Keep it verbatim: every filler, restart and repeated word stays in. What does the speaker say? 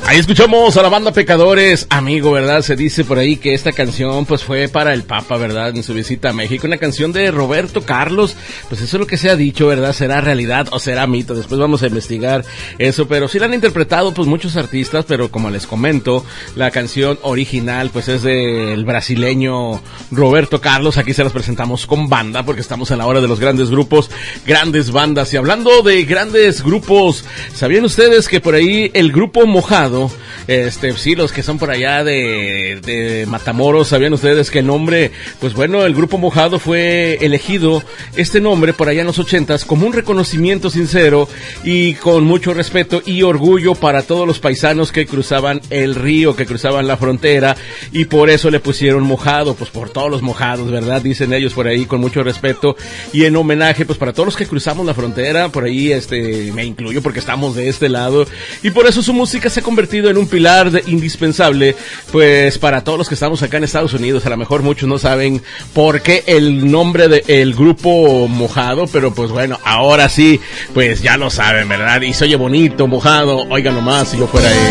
Ahí escuchamos a la banda Pecadores, amigo, ¿verdad? Se dice por ahí que esta canción pues fue para el Papa, ¿verdad? En su visita a México, una canción de Roberto Carlos, pues eso es lo que se ha dicho, ¿verdad? ¿Será realidad o será mito? Después vamos a investigar eso, pero sí la han interpretado pues muchos artistas, pero como les comento, la canción original pues es del brasileño Roberto Carlos. Aquí se las presentamos con banda porque estamos en la hora de los grandes grupos, grandes bandas. Y hablando de grandes grupos, ¿sabían ustedes que por ahí el grupo Mojado, este, sí, los que son por allá de, de Matamoros, ¿sabían ustedes que el nombre, pues bueno, el grupo Mojado fue elegido, este nombre por allá en los ochentas, como un reconocimiento sincero y con mucho respeto y orgullo para todos los paisanos que cruzaban el río, que cruzaban la frontera, y por eso le pusieron Mojado, pues por todos los mojados, ¿verdad? Dicen ellos por ahí con mucho respeto y en homenaje, pues para todos los que cruzamos la frontera, por ahí, este, me incluyo porque estamos de este lado, y por eso su música se ha convertido en un pilar de, indispensable, pues para todos los que estamos acá en Estados Unidos. A lo mejor muchos no saben por qué el nombre del grupo Mojado, pero pues bueno, ahora sí, pues ya lo saben, ¿verdad? Y se oye bonito, Mojado, oigan nomás, si yo fuera él.